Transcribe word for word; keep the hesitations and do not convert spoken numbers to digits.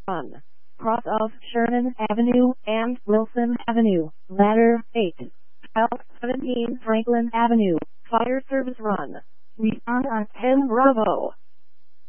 Run. Cross of Sherman Avenue and Wilson Avenue. Ladder eight. South seventeen Franklin Avenue. Fire Service Run. Respond on ten Bravo.